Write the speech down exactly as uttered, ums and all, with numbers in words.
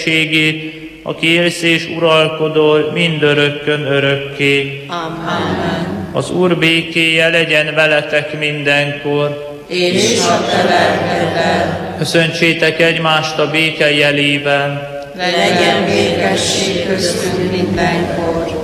kegyességét, aki élsz és uralkodol mindörökkön örökké. Amen. Az Úr békéje legyen veletek mindenkor. És a te lelkeddel. Köszöntsétek egymást a béke jelével. Legyen békesség köztünk mindenkor.